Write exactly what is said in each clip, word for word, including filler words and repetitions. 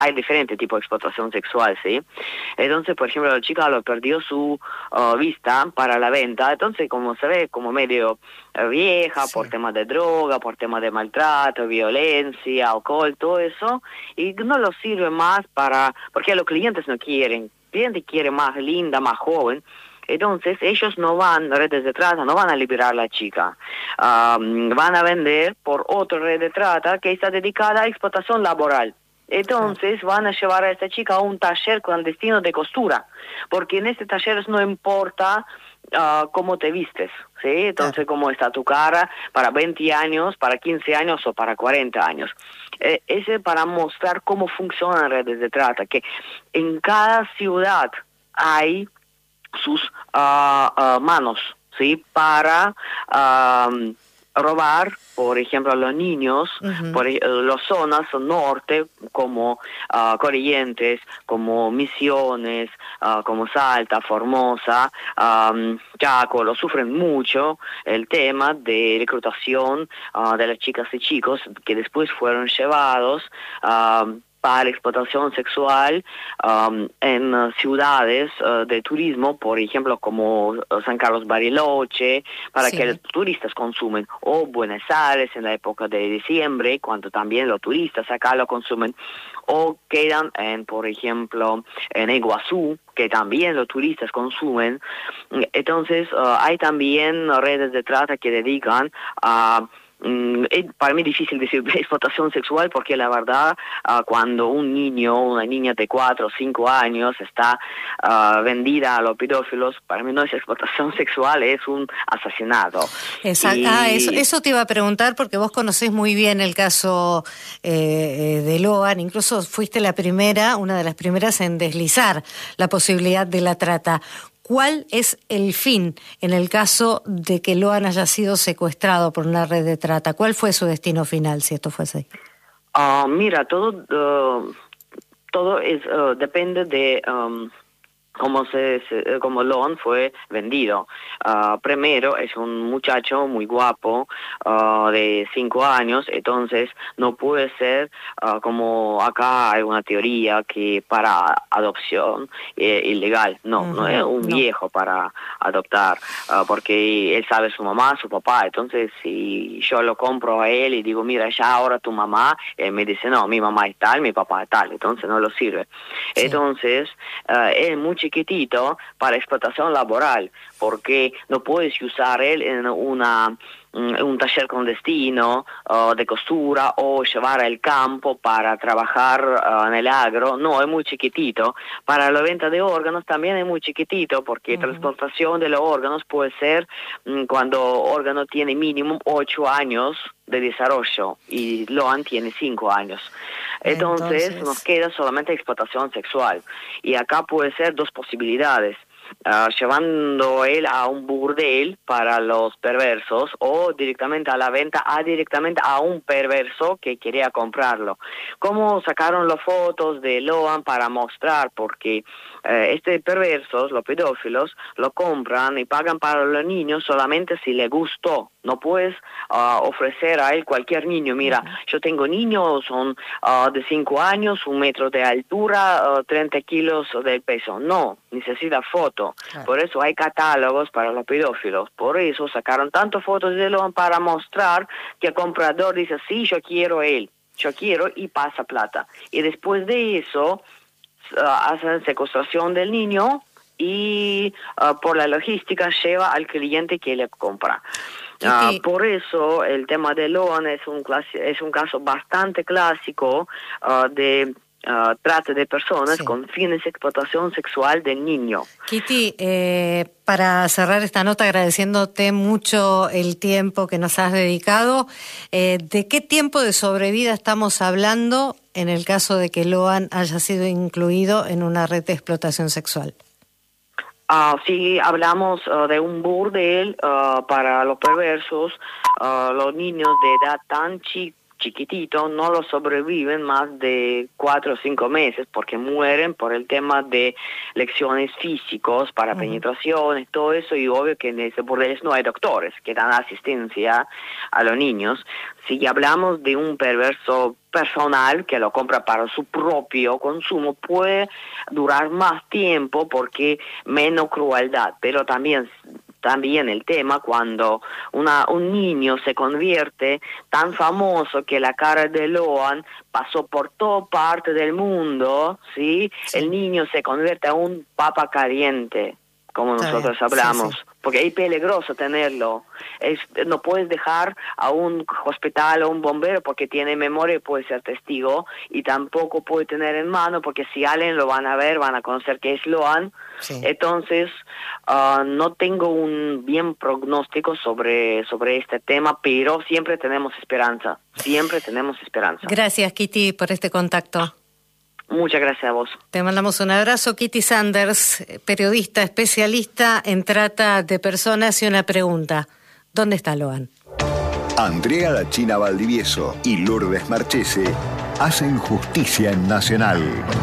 hay diferentes tipos de explotación sexual, ¿sí? Entonces, por ejemplo, la chica lo perdió su uh, vista para la venta, entonces como se ve como medio uh, vieja Sí. por temas de droga, por temas de maltrato, violencia, alcohol, todo eso, y no lo sirve más para, porque los clientes no quieren, el cliente quiere más linda, más joven. Entonces ellos no van, redes de trata, no van a liberar a la chica, um, van a vender por otra red de trata que está dedicada a explotación laboral. Claro. Entonces van a llevar a esta chica a un taller clandestino de costura, porque en este taller no importa uh, cómo te vistes, ¿sí? Entonces Claro. cómo está tu cara para veinte años, para quince años o para cuarenta años. Eh, ese para mostrar cómo funcionan redes de trata, que en cada ciudad hay sus uh, uh, manos, ¿sí? Para uh, robar, por ejemplo, a los niños, Uh-huh. por uh, las zonas norte, como uh, Corrientes, como Misiones, uh, como Salta, Formosa, um, Chaco, lo sufren mucho el tema de reclutación uh, de las chicas y chicos que después fueron llevados uh, para explotación sexual um, en uh, ciudades uh, de turismo, por ejemplo, como uh, San Carlos Bariloche, para que los Sí. turistas consumen, o Buenos Aires en la época de diciembre, cuando también los turistas acá lo consumen, o quedan en, por ejemplo, en Iguazú, que también los turistas consumen. Entonces, uh, hay también redes de trata que dedican a Mm, es para mí difícil decir explotación sexual porque la verdad uh, cuando un niño o una niña de cuatro o cinco años está uh, vendida a los pedófilos, para mí no es explotación sexual, es un asesinato. Exacto. Ah, eso, Y eso te iba a preguntar porque vos conocés muy bien el caso eh, de Loan, incluso fuiste la primera, una de las primeras en deslizar la posibilidad de la trata. ¿Cuál es el fin en el caso de que Loan haya sido secuestrado por una red de trata? ¿Cuál fue su destino final, si esto fue así? uh, mira, todo, uh, todo es, uh, depende de... Um, como se, se como Loan fue vendido. Uh, primero es un muchacho muy guapo uh, de cinco años, entonces no puede ser uh, como acá hay una teoría que para adopción es ilegal. No, no Uh-huh. es un No. viejo para adoptar, uh, porque él sabe su mamá, su papá. Entonces si yo lo compro a él y digo, mira, ya ahora tu mamá, él me dice, no, mi mamá es tal, mi papá es tal, entonces no lo sirve. Sí. Entonces uh, es muy chiquitito para explotación laboral, porque no puedes usar él en una un taller clandestino uh, de costura o llevar al campo para trabajar uh, en el agro. No, es muy chiquitito. Para la venta de órganos también es muy chiquitito, porque Uh-huh. transportación de los órganos puede ser um, cuando órgano tiene mínimo ocho años de desarrollo y Loan tiene cinco años. Entonces nos Entonces, queda solamente explotación sexual. Y acá puede ser dos posibilidades. Uh, llevando él a un burdel para los perversos o directamente a la venta a directamente a un perverso que quería comprarlo. ¿Cómo sacaron las fotos de Loan para mostrar? Porque uh, este perversos, los pedófilos, lo compran y pagan para los niños solamente si le gustó. No puedes uh, ofrecer a él cualquier niño. Mira, uh-huh. yo tengo niños, son uh, de cinco años, un metro de altura, uh, treinta kilos de peso. No, necesita foto. Claro. Por eso hay catálogos para los pedófilos. Por eso sacaron tantas fotos de Loan para mostrar que el comprador dice, sí, yo quiero él, yo quiero y pasa plata. Y después de eso uh, hacen secuestración del niño y uh, por la logística lleva al cliente que le compra. Uh, Kitty, por eso el tema de Loan es un, clasi- es un caso bastante clásico uh, de uh, trata de personas sí. con fines de explotación sexual del niño. Kitty, eh, para cerrar esta nota agradeciéndote mucho el tiempo que nos has dedicado, eh, ¿de qué tiempo de sobrevida estamos hablando en el caso de que Loan haya sido incluido en una red de explotación sexual? Uh, si hablamos uh, de un burdel uh, para los perversos, uh, los niños de edad tan chi chiquititos no lo sobreviven más de cuatro o cinco meses porque mueren por el tema de lecciones físicos para uh-huh. penetraciones, todo eso, y obvio que en ese burdeles no hay doctores que dan asistencia a los niños. Si hablamos de un perverso personal que lo compra para su propio consumo, puede durar más tiempo porque menos crueldad, pero también También el tema cuando una, un niño se convierte tan famoso que la cara de Lohan pasó por toda parte del mundo, ¿sí? Sí. El niño se convierte a un papa caliente, como Está nosotros bien. hablamos, sí, sí. porque es peligroso tenerlo. Es, no puedes dejar a un hospital o un bombero porque tiene memoria y puede ser testigo, y tampoco puede tener en mano porque si alguien lo van a ver, van a conocer que es Lohan. Sí. Entonces, uh, no tengo un bien pronóstico sobre, sobre este tema, pero siempre tenemos esperanza, siempre tenemos esperanza. Gracias, Kitty, por este contacto. Muchas gracias a vos. Te mandamos un abrazo, Kitty Sanders, periodista, especialista en trata de personas, y una pregunta: ¿dónde está Lohan? Andrea La China Valdivieso y Lourdes Marchese hacen justicia en Nacional.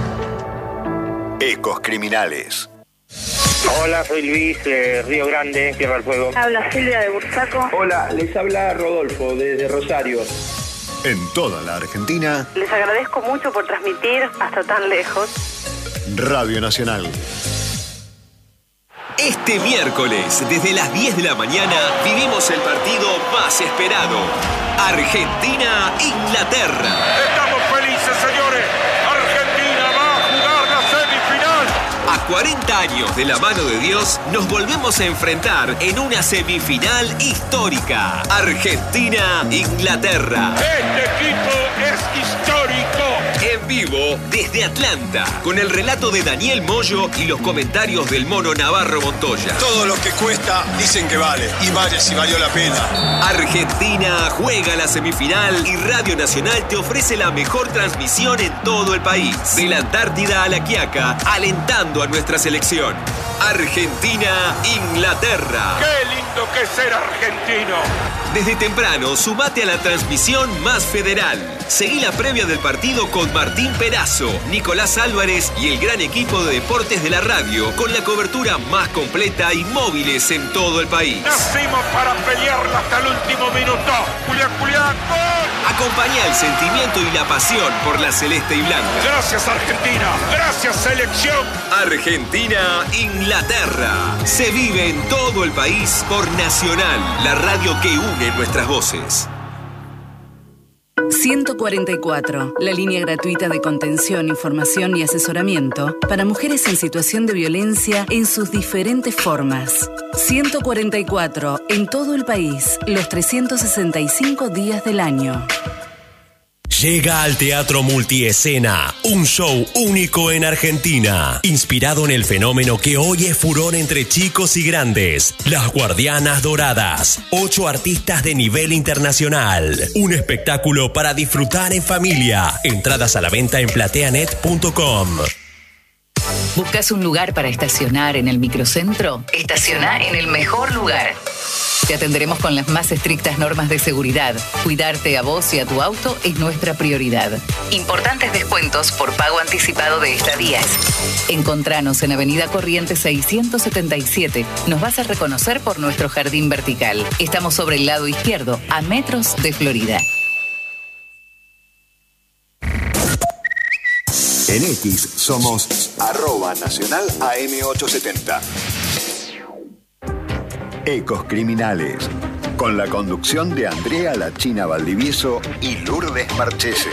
Ecos Criminales. Hola, soy Luis, eh, Río Grande, Tierra del Fuego. Habla Silvia de Bursaco. Hola, les habla Rodolfo desde Rosario. En toda la Argentina. Les agradezco mucho por transmitir hasta tan lejos. Radio Nacional. Este miércoles, desde las diez de la mañana, vivimos el partido más esperado. Argentina-Inglaterra. Estamos felices, señores. Argentina va a jugar la semifinal. A cuarenta años de la mano de Dios, nos volvemos a enfrentar en una semifinal histórica. Argentina-Inglaterra. Este equipo es histórico. En vivo desde Atlanta, con el relato de Daniel Moyo y los comentarios del mono Navarro Montoya. Todo lo que cuesta dicen que vale, y vale si valió la pena. Argentina juega la semifinal y Radio Nacional te ofrece la mejor transmisión en todo el país. De la Antártida a La Quiaca, alentando a nuestra selección. Argentina-Inglaterra. ¡Qué lindo que es ser argentino! Desde temprano, sumate a la transmisión más federal. Seguí la previa del partido con Martín Perazo, Nicolás Álvarez y el gran equipo de deportes de la radio, con la cobertura más completa y móviles en todo el país. Nacimos para pelearla hasta el último minuto. Julián, Julián, ¡gol! Acompañá el sentimiento y la pasión por la celeste y blanca. Gracias, Argentina. Gracias, selección. Argentina-Inglaterra. Se vive en todo el país por Nacional, la radio que une nuestras voces. ciento cuarenta y cuatro, la línea gratuita de contención, información y asesoramiento para mujeres en situación de violencia en sus diferentes formas. ciento cuarenta y cuatro, en todo el país, los trescientos sesenta y cinco días del año. Llega al Teatro Multiescena, un show único en Argentina, inspirado en el fenómeno que hoy es furor entre chicos y grandes, Las Guardianas Doradas, ocho artistas de nivel internacional, un espectáculo para disfrutar en familia. Entradas a la venta en plateanet punto com. ¿Buscas un lugar para estacionar en el microcentro? Estaciona en el mejor lugar. Te atenderemos con las más estrictas normas de seguridad. Cuidarte a vos y a tu auto es nuestra prioridad. Importantes descuentos por pago anticipado de estadías. Encontranos en Avenida Corrientes seiscientos setenta y siete. Nos vas a reconocer por nuestro jardín vertical. Estamos sobre el lado izquierdo, a metros de Florida. En X somos arroba nacional A M ochocientos setenta. Ecos Criminales, con la conducción de Andrea La China Valdivieso y Lourdes Marchese.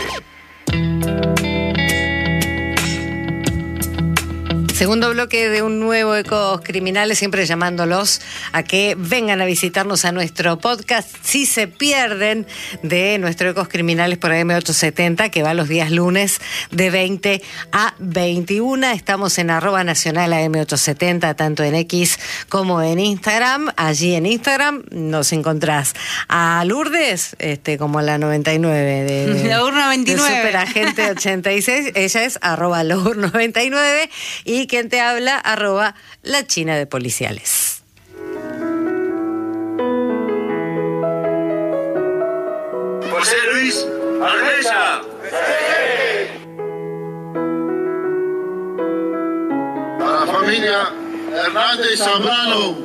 Segundo bloque de un nuevo Ecos Criminales, siempre llamándolos a que vengan a visitarnos a nuestro podcast. Si se pierden de nuestro Ecos Criminales por A M ochocientos setenta, que va los días lunes de veinte a veintiuna, estamos en arroba nacional A M ochocientos setenta, tanto en X como en Instagram. Allí en Instagram nos encontrás a Lourdes, este, como la noventa y nueve de, la U R noventa y nueve. De Superagente ochenta y seis. Ella es arroba Lour noventa y nueve. Y quien te habla, arroba la China de Policiales. José Luis Ardella. Para la familia Hernández Zambrano.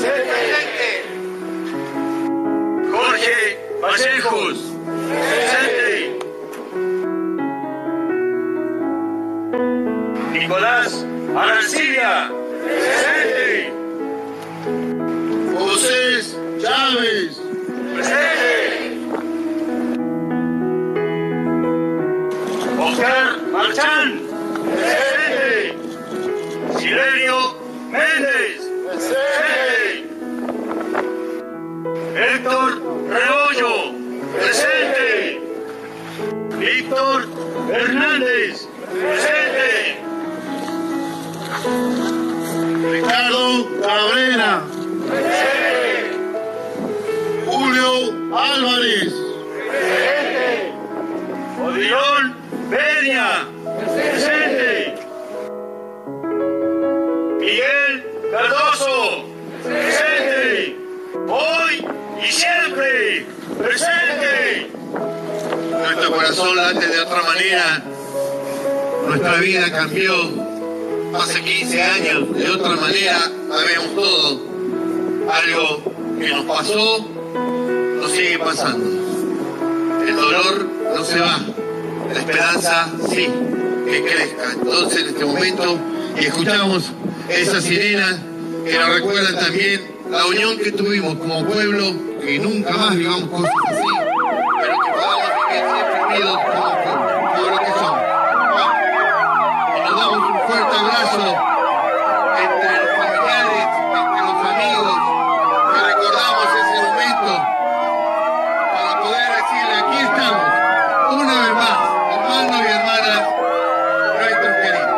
Jorge Vallejos. Presente. Nicolás Arancibia. Presente. José Chávez. Presente. Oscar Marchán. Presente. Silenio Méndez. Presente. Héctor Rebollo. Presente. Víctor Hernández. Presente. Ricardo Cabrera. Presente. Julio Álvarez. Presente. Odilón Peña. Presente. Miguel Cardoso. Presente. Hoy y siempre. Presente. Nuestro corazón late de otra manera. Nuestra vida cambió. Hace quince años, de otra manera, sabemos todo. Algo que nos pasó, nos sigue pasando. El dolor no se va. La esperanza sí, que crezca. Entonces, en este momento, y escuchamos esas sirenas que nos recuerdan también la unión que tuvimos como pueblo, que nunca más vivamos cosas así, pero que podamos vivir siempre unidos como pueblo, como lo que somos. Y nos damos un fuerte abrazo entre los familiares, entre los amigos, que recordamos ese momento para poder decirle, aquí estamos, una vez más, hermanos y hermanas, nuestros queridos.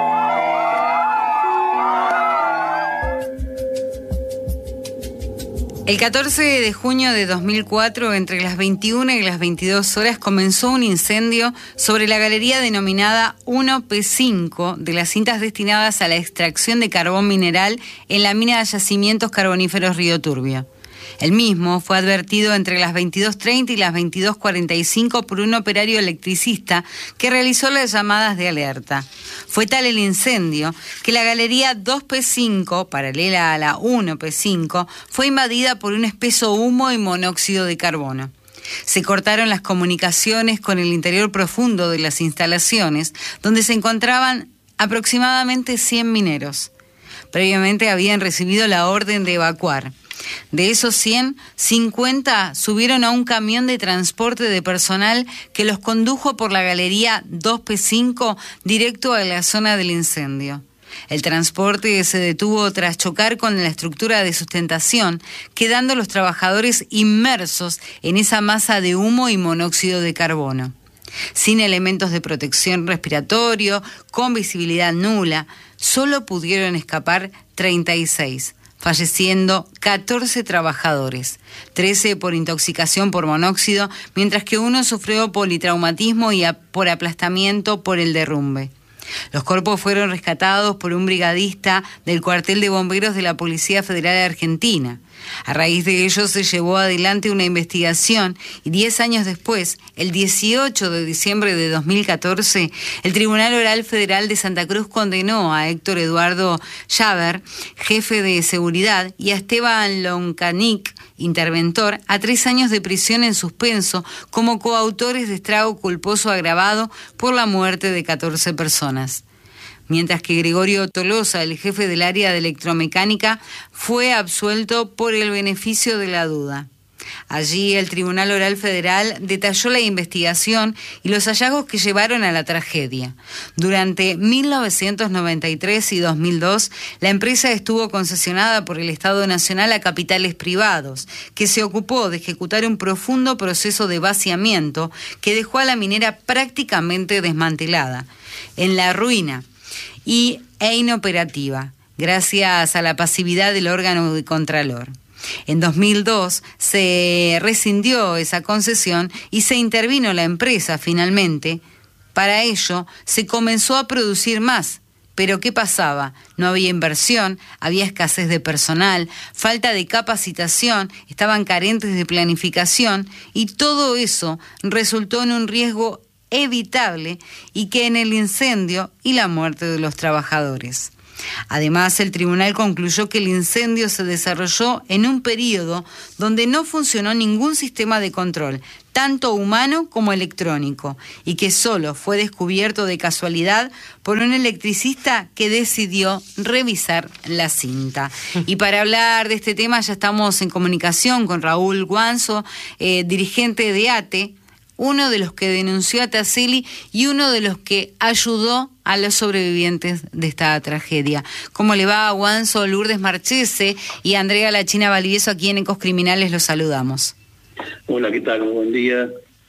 El catorce de junio de dos mil cuatro, entre las veintiuna y las veintidós horas, comenzó un incendio sobre la galería denominada uno P cinco de las cintas destinadas a la extracción de carbón mineral en la mina de yacimientos carboníferos Río Turbio. El mismo fue advertido entre las veintidós treinta y las veintidós cuarenta y cinco por un operario electricista que realizó las llamadas de alerta. Fue tal el incendio que la galería dos P cinco, paralela a la uno P cinco, fue invadida por un espeso humo y monóxido de carbono. Se cortaron las comunicaciones con el interior profundo de las instalaciones, donde se encontraban aproximadamente cien mineros. Previamente habían recibido la orden de evacuar. De esos cien, cincuenta subieron a un camión de transporte de personal que los condujo por la galería dos P cinco directo a la zona del incendio. El transporte se detuvo tras chocar con la estructura de sustentación, quedando los trabajadores inmersos en esa masa de humo y monóxido de carbono. Sin elementos de protección respiratorio, con visibilidad nula, solo pudieron escapar treinta y seis. Falleciendo catorce trabajadores, trece por intoxicación por monóxido, mientras que uno sufrió politraumatismo y a, por aplastamiento por el derrumbe. Los cuerpos fueron rescatados por un brigadista del cuartel de bomberos de la Policía Federal de Argentina. A raíz de ello se llevó adelante una investigación y diez años después, el dieciocho de diciembre de dos mil catorce, el Tribunal Oral Federal de Santa Cruz condenó a Héctor Eduardo Llaver, jefe de seguridad, y a Esteban Loncanic, interventor, a tres años de prisión en suspenso como coautores de estrago culposo agravado por la muerte de catorce personas. Mientras que Gregorio Tolosa, el jefe del área de electromecánica, fue absuelto por el beneficio de la duda. Allí el Tribunal Oral Federal detalló la investigación y los hallazgos que llevaron a la tragedia. Durante mil novecientos noventa y tres y dos mil dos, la empresa estuvo concesionada por el Estado Nacional a capitales privados, que se ocupó de ejecutar un profundo proceso de vaciamiento que dejó a la minera prácticamente desmantelada, en la ruina y, e inoperativa, gracias a la pasividad del órgano de Contralor. En dos mil dos se rescindió esa concesión y se intervino la empresa finalmente. Para ello se comenzó a producir más, Pero ¿qué pasaba? No había inversión, había escasez de personal, falta de capacitación, estaban carentes de planificación y todo eso resultó en un riesgo evitable y que en el incendio y la muerte de los trabajadores. Además, el tribunal concluyó que el incendio se desarrolló en un periodo donde no funcionó ningún sistema de control, tanto humano como electrónico, y que solo fue descubierto de casualidad por un electricista que decidió revisar la cinta. Y para hablar de este tema ya estamos en comunicación con Raúl Guanzo, eh, dirigente de ATE, uno de los que denunció a Tassili y uno de los que ayudó a los sobrevivientes de esta tragedia. ¿Cómo le va a Guanzo? Lourdes Marchese y Andrea La China Valdivieso, aquí en Ecos Criminales los saludamos. Hola, ¿qué tal? Buen día.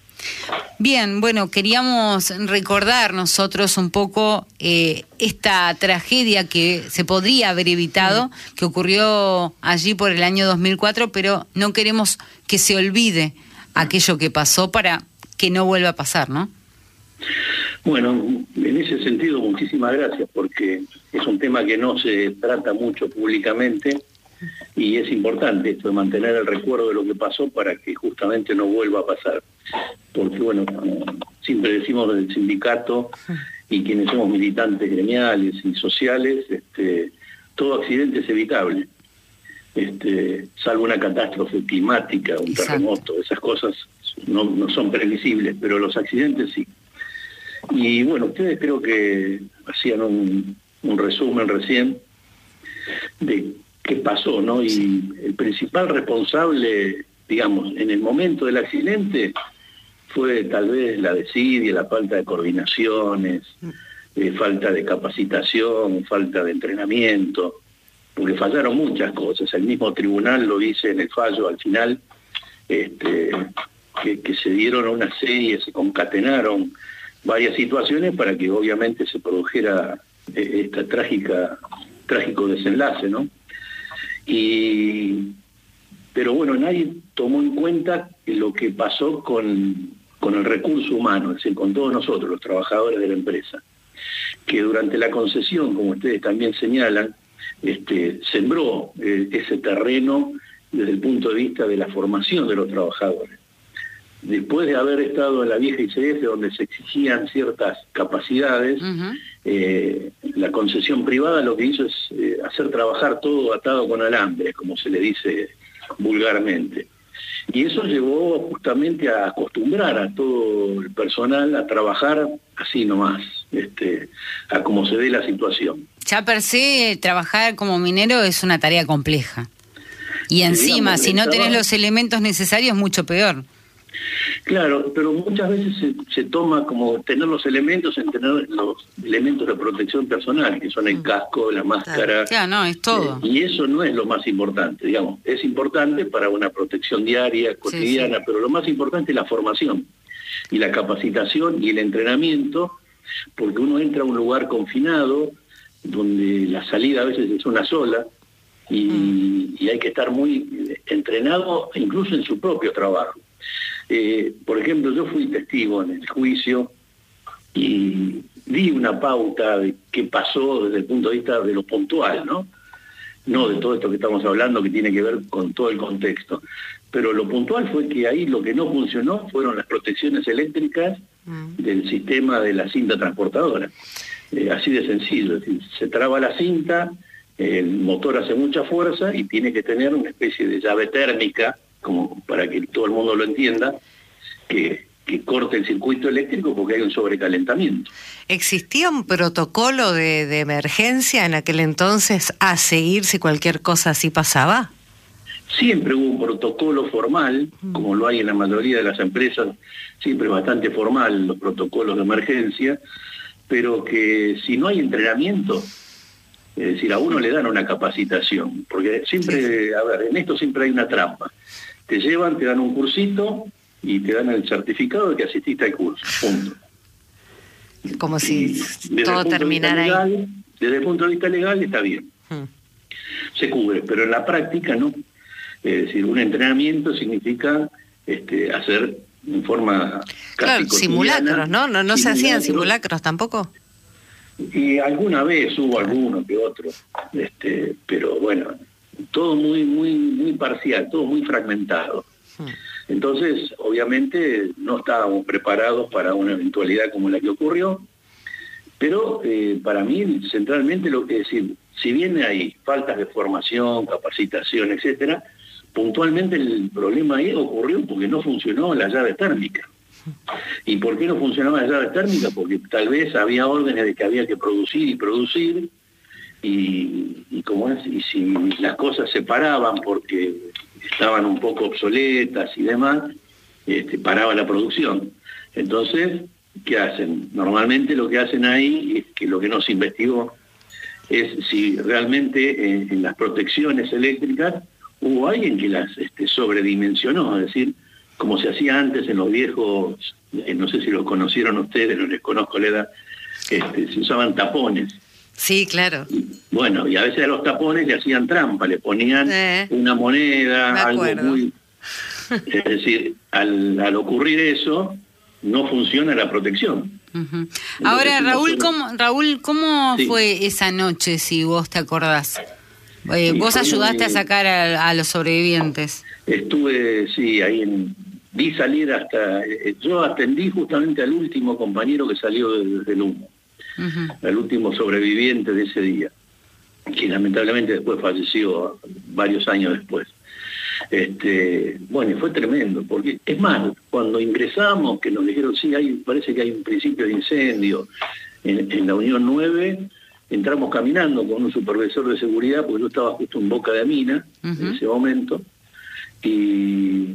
Bien, bueno, queríamos recordar nosotros un poco eh, esta tragedia que se podría haber evitado, que ocurrió allí por el año dos mil cuatro, pero no queremos que se olvide aquello que pasó para que no vuelva a pasar, ¿no? Bueno, en ese sentido, muchísimas gracias, porque es un tema que no se trata mucho públicamente y es importante esto de mantener el recuerdo de lo que pasó para que justamente no vuelva a pasar. Porque, bueno, siempre decimos desde el sindicato y quienes somos militantes gremiales y sociales, este, todo accidente es evitable. Este, salvo una catástrofe climática, un Exacto. terremoto, esas cosas no, no son previsibles, pero los accidentes sí. Y bueno, ustedes creo que hacían un, un resumen recién de qué pasó, ¿no? Y el principal responsable, digamos, en el momento del accidente fue tal vez la desidia, la falta de coordinaciones, eh, falta de capacitación, falta de entrenamiento, porque fallaron muchas cosas. El mismo tribunal lo dice en el fallo al final, este, que, que se dieron una serie, se concatenaron varias situaciones para que obviamente se produjera eh, esta trágica, trágico desenlace, ¿no? Y, pero bueno, nadie tomó en cuenta lo que pasó con, con el recurso humano, es decir, con todos nosotros, los trabajadores de la empresa, que durante la concesión, como ustedes también señalan, Este, sembró eh, ese terreno desde el punto de vista de la formación de los trabajadores. Después de haber estado en la vieja I C F, donde se exigían ciertas capacidades, uh-huh. eh, la concesión privada lo que hizo es eh, hacer trabajar todo atado con alambre, como se le dice vulgarmente. Y eso llevó justamente a acostumbrar a todo el personal a trabajar así nomás, este, a como se ve la situación. Ya per se, trabajar como minero es una tarea compleja. Y encima, digamos, si no tenés los elementos necesarios, mucho peor. Claro, pero muchas veces se, se toma como tener los elementos en tener los elementos de protección personal, que son el casco, la máscara. Claro, no, es todo. Eh, y eso no es lo más importante, digamos. Es importante para una protección diaria, cotidiana, sí, sí. Pero lo más importante es la formación y la capacitación y el entrenamiento, porque uno entra a un lugar confinado, donde la salida a veces es una sola, y, mm. y hay que estar muy entrenado incluso en su propio trabajo. Eh, por ejemplo, yo fui testigo en el juicio y di una pauta de qué pasó desde el punto de vista de lo puntual, ¿no? No de todo esto que estamos hablando que tiene que ver con todo el contexto. Pero lo puntual fue que ahí lo que no funcionó fueron las protecciones eléctricas mm. del sistema de la cinta transportadora. Eh, así de sencillo, es decir, se traba la cinta, el motor hace mucha fuerza y tiene que tener una especie de llave térmica, como para que todo el mundo lo entienda, que, que corte el circuito eléctrico porque hay un sobrecalentamiento. ¿Existía un protocolo de, de emergencia en aquel entonces a seguir si cualquier cosa así pasaba? Siempre hubo un protocolo formal, como lo hay en la mayoría de las empresas, siempre bastante formal los protocolos de emergencia, pero que si no hay entrenamiento, es decir, a uno le dan una capacitación, porque siempre, a ver, en esto siempre hay una trampa. Te llevan, te dan un cursito y te dan el certificado de que asististe al curso, punto. Como si todo terminara legal, ahí. Desde el punto de vista legal está bien, hmm. se cubre, pero en la práctica no. Es decir, un entrenamiento significa este, hacer en forma casi claro, simulacros, ¿no? No, no se hacían simulacros tampoco. Y alguna vez hubo alguno que otro, este, pero bueno, todo muy, muy, muy parcial, todo muy fragmentado. Entonces, obviamente, no estábamos preparados para una eventualidad como la que ocurrió, pero eh, para mí, centralmente, lo que decir, si bien hay faltas de formación, capacitación, etcétera, puntualmente el problema ahí ocurrió porque no funcionó la llave térmica. ¿Y por qué no funcionaba la llave térmica? Porque tal vez había órdenes de que había que producir y producir, y, y como es, y si las cosas se paraban porque estaban un poco obsoletas y demás, este, paraba la producción. Entonces, ¿qué hacen? Normalmente lo que hacen ahí es que lo que no se investigó es si realmente en, en las protecciones eléctricas hubo alguien que las este, sobredimensionó, es decir, como se hacía antes en los viejos, eh, no sé si los conocieron ustedes, no les conozco la edad, este, se usaban tapones. Sí, claro. Y, bueno, y a veces a los tapones le hacían trampa, le ponían eh, una moneda, algo muy... Es decir, al, al ocurrir eso, no funciona la protección. Uh-huh. Entonces, ahora, Raúl, ¿cómo, Raúl, ¿cómo sí. fue esa noche, si vos te acordás? Eh, ¿Vos ayudaste muy... a sacar a, a los sobrevivientes? Estuve, sí, ahí en... Vi salir hasta... Eh, yo atendí justamente al último compañero que salió del, del humo. Uh-huh. Al último sobreviviente de ese día, que lamentablemente después falleció varios años después. Este, bueno, y fue tremendo, porque es más, cuando ingresamos, que nos dijeron, sí, hay, parece que hay un principio de incendio en, en la Unión nueve, entramos caminando con un supervisor de seguridad, porque yo estaba justo en Boca de Mina, uh-huh. en ese momento, y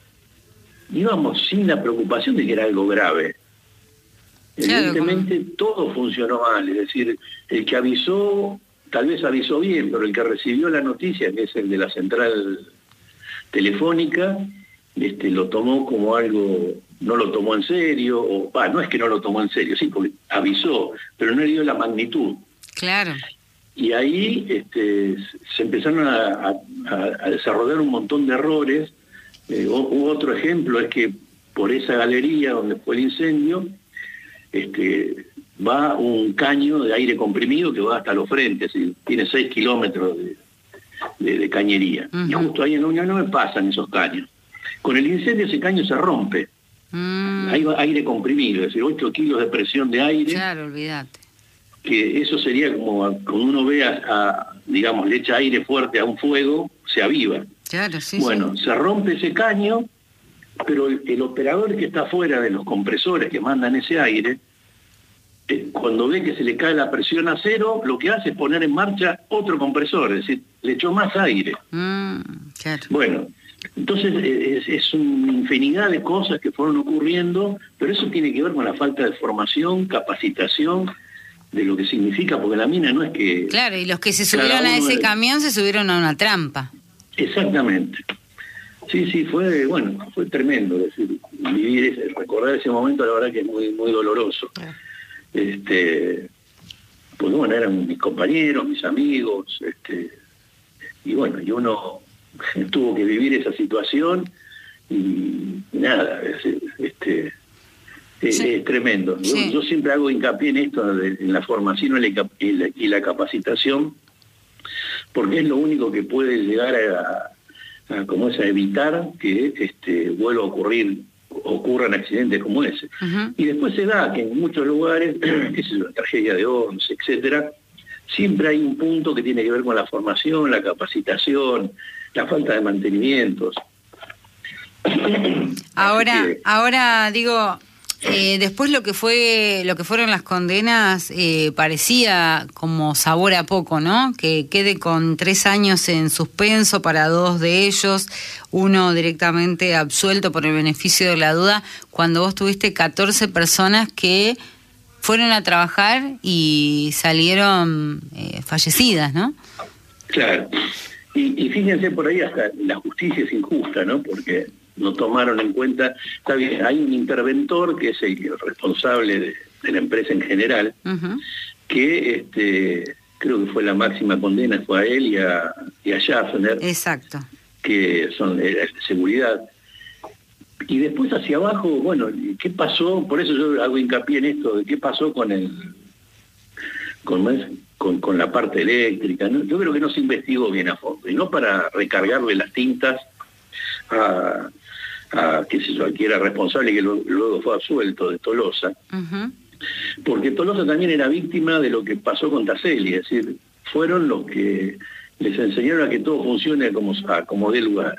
íbamos sin la preocupación de que era algo grave. Evidentemente claro, todo funcionó mal, es decir, el que avisó, tal vez avisó bien, pero el que recibió la noticia, que es el de la central telefónica, este, lo tomó como algo, no lo tomó en serio, o bah, no es que no lo tomó en serio, sí, porque avisó, pero no le dio la magnitud. Claro. Y ahí este, se empezaron a, a, a desarrollar un montón de errores. Eh, o, otro ejemplo es que por esa galería donde fue el incendio, Este, va un caño de aire comprimido que va hasta los frentes, y tiene seis kilómetros de, de, de cañería. Uh-huh. Y justo ahí en la Unión nueve pasan esos caños. Con el incendio ese caño se rompe. Uh-huh. Ahí va aire comprimido, es decir, ocho kilos de presión de aire. Claro, olvídate. Que eso sería como cuando uno ve a, a, digamos, le echa aire fuerte a un fuego, se aviva. Claro, sí, bueno, sí. se rompe ese caño, pero el, el operador que está fuera de los compresores que mandan ese aire, eh, cuando ve que se le cae la presión a cero, lo que hace es poner en marcha otro compresor, es decir, le echó más aire. Mm, claro. Bueno, entonces es, es una infinidad de cosas que fueron ocurriendo, pero eso tiene que ver con la falta de formación, capacitación, de lo que significa, porque la mina no es que... Claro, y los que se subieron a ese de... camión se subieron a una trampa. Exactamente. Sí, sí, fue, bueno, fue tremendo, es decir, vivir ese, recordar ese momento, la verdad que es muy, muy doloroso. Este, pues bueno, eran mis compañeros, mis amigos, este, y bueno, y uno tuvo que vivir esa situación y, y nada, es, este, es, sí. es tremendo. Yo, sí. yo siempre hago hincapié en esto, de, en la formación y la, y, la, y la capacitación, porque es lo único que puede llegar a A, como es a evitar que este, vuelva a ocurrir, ocurran accidentes como ese. Uh-huh. Y después se da que en muchos lugares, qué sé yo, la tragedia de once, etcétera, siempre hay un punto que tiene que ver con la formación, la capacitación, la falta de mantenimientos. Ahora, que, ahora digo, eh, después lo que fue, lo que fueron las condenas eh, parecía como sabor a poco, ¿no? Que quede con tres años en suspenso para dos de ellos, uno directamente absuelto por el beneficio de la duda, cuando vos tuviste catorce personas que fueron a trabajar y salieron eh, fallecidas, ¿no? Claro. Y, y fíjense por ahí, hasta la justicia es injusta, ¿no? Porque no tomaron en cuenta, está bien, hay un interventor que es el responsable de, de la empresa en general, uh-huh. que este, creo que fue la máxima condena, fue a él y a, y a Schaffner. Exacto. Que son de seguridad. Y después hacia abajo, bueno, ¿qué pasó? Por eso yo hago hincapié en esto, de qué pasó con el con, con, con la parte eléctrica, ¿no? Yo creo que no se investigó bien a fondo, y no para recargarle las tintas a, a qué sé yo, a quien era responsable y que luego, luego fue absuelto, de Tolosa, uh-huh. porque Tolosa también era víctima de lo que pasó con Taselli, es decir, fueron los que les enseñaron a que todo funcione como, a, como dé lugar.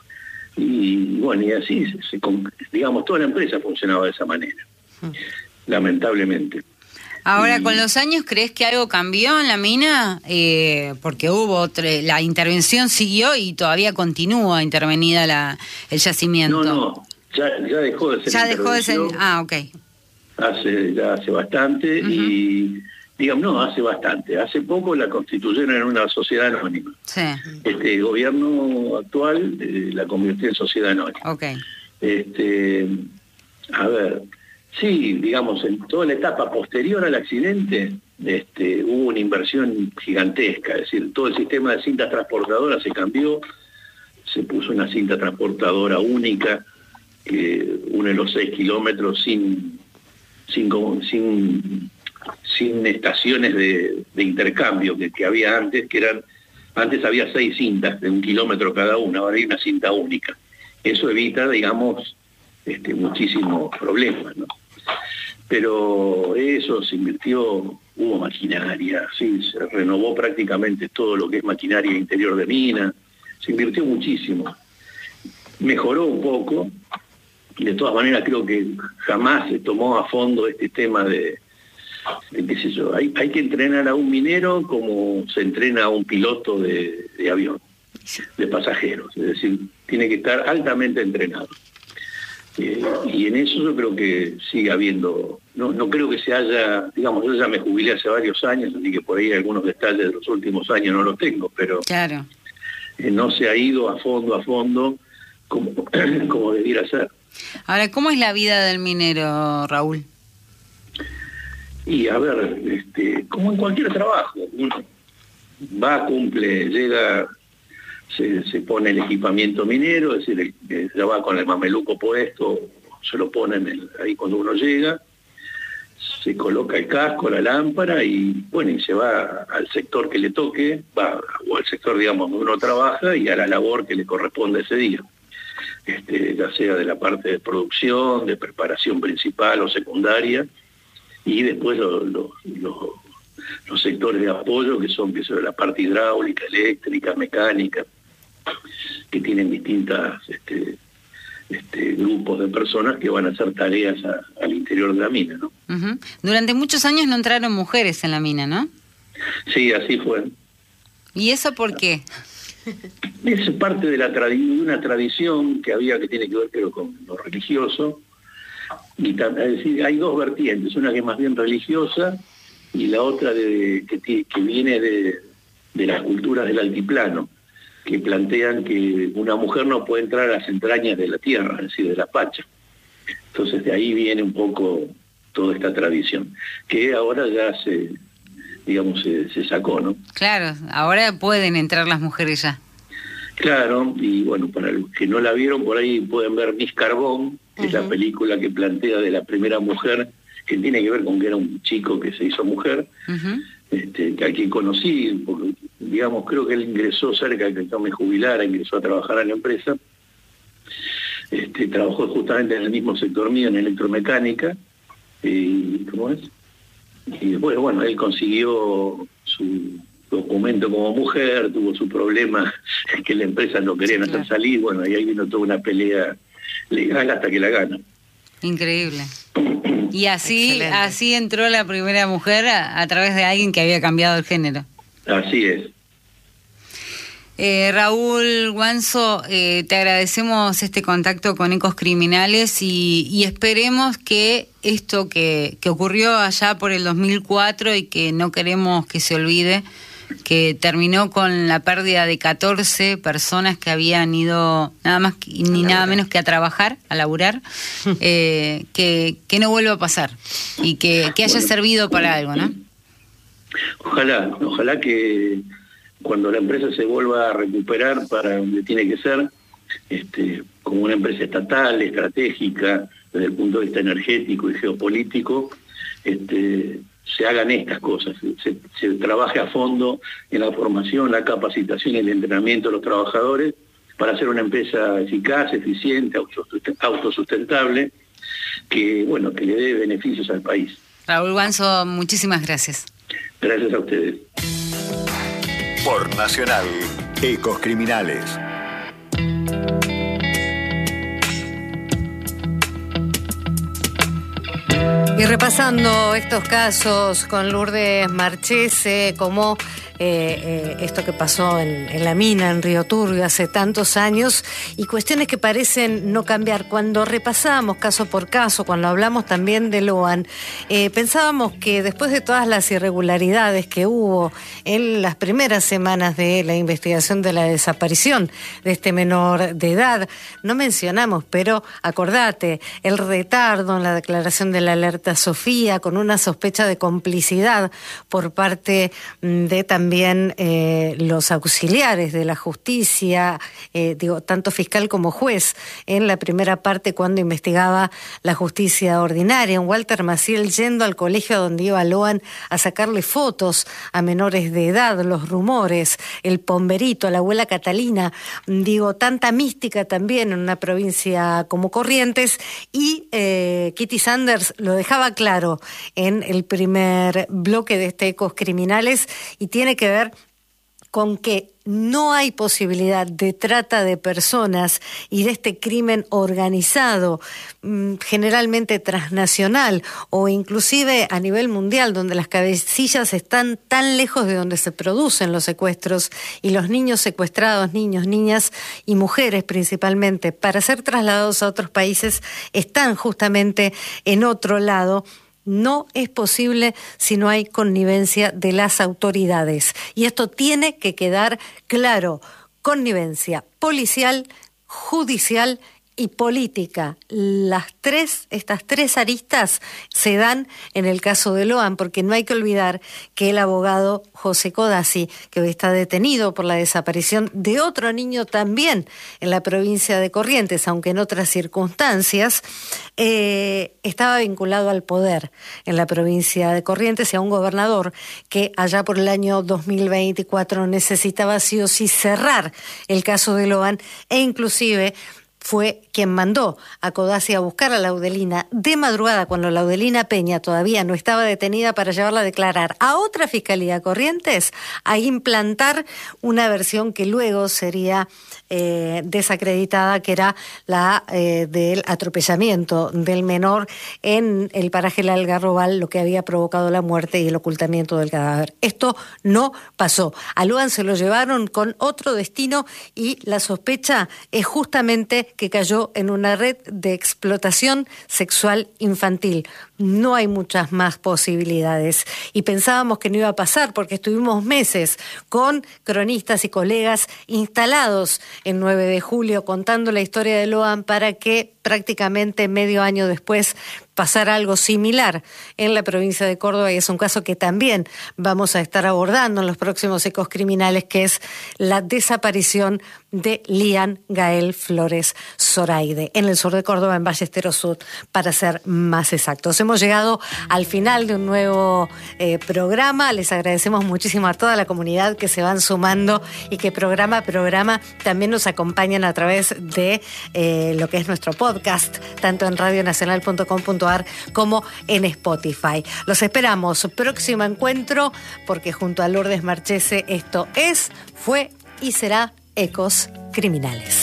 Y bueno, y así, se, se, digamos, toda la empresa funcionaba de esa manera, uh-huh. lamentablemente. Ahora, y... ¿con los años crees que algo cambió en la mina? Eh, porque hubo otra, la intervención siguió y todavía continúa intervenida la, el yacimiento. No, no, ya, ya dejó de ser Ya dejó de ser, ah, ok. Hace, ya hace bastante, uh-huh. y digamos, no, hace bastante. Hace poco la constituyeron en una sociedad anónima. Sí. Este el gobierno actual eh, la convirtió en sociedad anónima. Ok. Este, a ver... Sí, digamos, en toda la etapa posterior al accidente este, hubo una inversión gigantesca, es decir, todo el sistema de cintas transportadoras se cambió, se puso una cinta transportadora única que une los seis kilómetros sin, sin, sin, sin estaciones de, de intercambio que, que había antes, que eran, antes había seis cintas de un kilómetro cada una, ahora hay una cinta única. Eso evita, digamos, este, muchísimos problemas, ¿no? Pero eso se invirtió, hubo maquinaria, sí, se renovó prácticamente todo lo que es maquinaria interior de mina, se invirtió muchísimo. Mejoró un poco, de todas maneras creo que jamás se tomó a fondo este tema de, de qué sé yo, hay, hay que entrenar a un minero como se entrena a un piloto de, de avión, de pasajeros, es decir, tiene que estar altamente entrenado. Eh, y en eso yo creo que sigue habiendo, no, no creo que se haya, digamos, yo ya me jubilé hace varios años, así que por ahí algunos detalles de los últimos años no los tengo, pero claro. eh, no se ha ido a fondo, a fondo, como, como debiera ser. Ahora, ¿cómo es la vida del minero, Raúl? Y a ver, este, como en cualquier trabajo, uno va, cumple, llega... Se, se pone el equipamiento minero, es decir, el, ya va con el mameluco puesto, se lo ponen el, ahí cuando uno llega, se coloca el casco, la lámpara y bueno, y se va al sector que le toque, va o al sector, digamos, donde uno trabaja y a la labor que le corresponde ese día, este, ya sea de la parte de producción, de preparación principal o secundaria, y después lo, lo, lo, los sectores de apoyo que son, que son la parte hidráulica, eléctrica, mecánica, que tienen distintas este, este, grupos de personas que van a hacer tareas a, al interior de la mina, ¿no? Uh-huh. Durante muchos años no entraron mujeres en la mina, ¿no? Sí, así fue. ¿Y eso por qué? Es parte de, la tradi- de una tradición que había, que tiene que ver, creo, con lo religioso, y tam- es decir, hay dos vertientes, una que es más bien religiosa y la otra de, que, t- que viene de, de las culturas del altiplano, que plantean que una mujer no puede entrar a las entrañas de la tierra, es decir, de la pacha. Entonces de ahí viene un poco toda esta tradición, que ahora ya se, digamos, se, se sacó, ¿no? Claro, ahora pueden entrar las mujeres ya. Claro, y bueno, para los que no la vieron, por ahí pueden ver Miss Carbón, que uh-huh. es la película que plantea de la primera mujer, que tiene que ver con que era un chico que se hizo mujer, uh-huh. este, que a quien conocí, porque, digamos, creo que él ingresó cerca de que yo me jubilara, ingresó a trabajar en la empresa, este, trabajó justamente en el mismo sector mío, en electromecánica, y ¿cómo es? Y después, bueno, él consiguió su documento como mujer, tuvo su problema que la empresa no querían hacer salir, bueno, y ahí vino toda una pelea legal hasta que la gana. Increíble. Y así así entró la primera mujer a, a través de alguien que había cambiado el género. Así es. Eh, Raúl Guanzo, eh, te agradecemos este contacto con Ecos Criminales y, y esperemos que esto que, que ocurrió allá por el dos mil cuatro y que no queremos que se olvide, que terminó con la pérdida de catorce personas que habían ido nada más ni nada menos que a trabajar, a laburar, eh, que, que no vuelva a pasar y que, que haya bueno, servido para algo, ¿no? Ojalá, ojalá que cuando la empresa se vuelva a recuperar para donde tiene que ser, este, como una empresa estatal, estratégica, desde el punto de vista energético y geopolítico, este, se hagan estas cosas, se, se trabaje a fondo en la formación, la capacitación y el entrenamiento de los trabajadores para hacer una empresa eficaz, eficiente, autosustentable, que bueno, que le dé beneficios al país. Raúl Guanzo, muchísimas gracias. Gracias a ustedes. Por Nacional, Ecos Criminales. Y repasando estos casos con Lourdes Marchese, como eh, eh, esto que pasó en, en la mina, en Río Turbio, hace tantos años, y cuestiones que parecen no cambiar. Cuando repasábamos caso por caso, cuando hablamos también de Loan, eh, pensábamos que después de todas las irregularidades que hubo en las primeras semanas de la investigación de la desaparición de este menor de edad, no mencionamos, pero acordate, el retardo en la declaración de la alerta Sofía, con una sospecha de complicidad por parte de también eh, los auxiliares de la justicia, eh, digo, tanto fiscal como juez, en la primera parte cuando investigaba la justicia ordinaria. Un Walter Maciel yendo al colegio donde iba Loan a sacarle fotos a menores de edad, los rumores, el Pomberito, la abuela Catalina, digo, tanta mística también en una provincia como Corrientes, y eh, Kitty Sanders lo dejaba claro en el primer bloque de este Ecos Criminales, y tiene que ver con que no hay posibilidad de trata de personas y de este crimen organizado, generalmente transnacional o inclusive a nivel mundial, donde las cabecillas están tan lejos de donde se producen los secuestros y los niños secuestrados, niños, niñas y mujeres principalmente, para ser trasladados a otros países, están justamente en otro lado. No es posible si no hay connivencia de las autoridades. Y esto tiene que quedar claro. Connivencia policial, judicial y política. Las tres, estas tres aristas se dan en el caso de Loan, porque no hay que olvidar que el abogado José Codazzi, que hoy está detenido por la desaparición de otro niño también en la provincia de Corrientes, aunque en otras circunstancias, eh, estaba vinculado al poder en la provincia de Corrientes y a un gobernador que allá por el año dos mil veinticuatro necesitaba sí o sí cerrar el caso de Loan, e inclusive fue quien mandó a Codazzi a buscar a Laudelina de madrugada, cuando Laudelina Peña todavía no estaba detenida, para llevarla a declarar a otra fiscalía Corrientes, a implantar una versión que luego sería eh, desacreditada, que era la eh, del atropellamiento del menor en el paraje El Algarrobal, lo que había provocado la muerte y el ocultamiento del cadáver. Esto no pasó. A Loan se lo llevaron con otro destino, y la sospecha es justamente que cayó en una red de explotación sexual infantil. No hay muchas más posibilidades. Y pensábamos que no iba a pasar, porque estuvimos meses con cronistas y colegas instalados en nueve de julio contando la historia de Loan, para que prácticamente medio año después pasara algo similar en la provincia de Córdoba, y es un caso que también vamos a estar abordando en los próximos Ecos Criminales, que es la desaparición de Lian Gael Flores Zoraide, en el sur de Córdoba, en Ballesteros Sur, para ser más exactos. Hemos llegado al final de un nuevo eh, programa. Les agradecemos muchísimo a toda la comunidad que se van sumando y que programa a programa también nos acompañan a través de eh, lo que es nuestro podcast, tanto en radio nacional punto com punto a r como en Spotify. Los esperamos. Próximo encuentro, porque junto a Lourdes Marchese esto es, fue y será Ecos Criminales.